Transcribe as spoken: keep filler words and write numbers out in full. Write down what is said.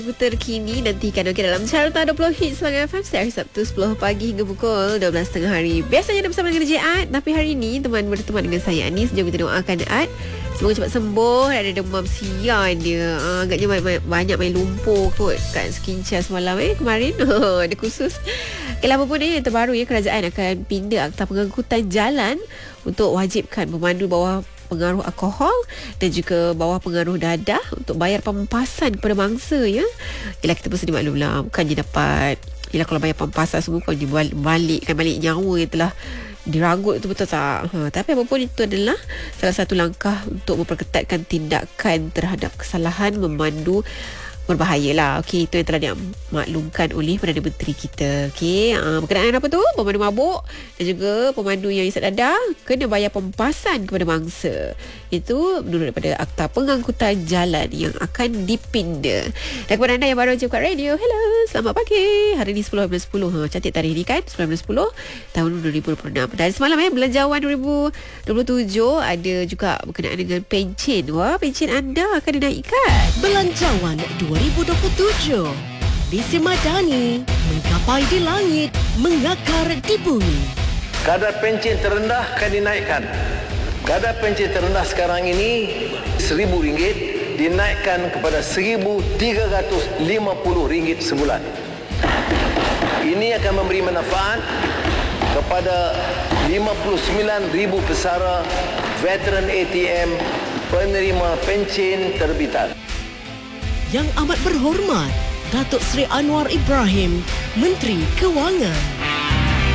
Terkini nantikan okey dalam Carta dua puluh Hits Semangat F M setiap hari Sabtu sepuluh pagi hingga pukul dua belas tiga puluh hari. Biasanya ada bersama dengan D J Ad, tapi hari ini teman berteman dengan saya Anis. Jom kita doakan Ad semoga cepat sembuh. Ada demam sian dia. Uh, agaknya banyak, banyak main lumpur kot kat skincare semalam eh kemarin. Ada khusus. Kalau apa pun yang terbaru ya, kerajaan akan pindah akta pengangkutan jalan untuk wajibkan pemandu bawah pengaruh alkohol dan juga bawah pengaruh dadah untuk bayar pempasan kepada mangsa ya. Yalah, kita pun sedia maklumlah, bukannya dapat, yalah kalau bayar pempasan semua kau dibalikkan balik nyawa yang telah diragut tu, betul tak? Ha, tapi apa pun itu adalah salah satu langkah untuk memperketatkan tindakan terhadap kesalahan memandu berbahaya lah. Okey, itu yang telah dimaklumkan oleh Perdana Menteri kita. Okey, uh, berkenaan apa tu? Pemandu mabuk dan juga pemandu yang isap dadah kena bayar pempasan kepada mangsa. Itu menurut daripada Akta Pengangkutan Jalan yang akan dipinda. Dan kepada anda yang baru je kat radio, hello, selamat pagi. Hari ni sepuluh bulan sepuluh. Ha, cantik tarikh ni kan? sepuluh bulan sepuluh tahun dua ribu dua puluh enam. Dan semalam eh Belanjawan dua ribu dua puluh tujuh ada juga berkenaan dengan pencen. Wah, pencen anda akan dinaikkan. Belanjawan dua ribu dua puluh tujuh Bisi Madani menggapai di langit, mengakar di bumi. Kadar pencen terendah akan dinaikkan. Kadar pencen terendah sekarang ini seribu ringgit dinaikkan kepada seribu tiga ratus lima puluh ringgit sebulan. Ini akan memberi manfaat kepada lima puluh sembilan ribu pesara veteran A T M penerima pencen terbitan. Yang amat berhormat Datuk Seri Anwar Ibrahim, Menteri Kewangan.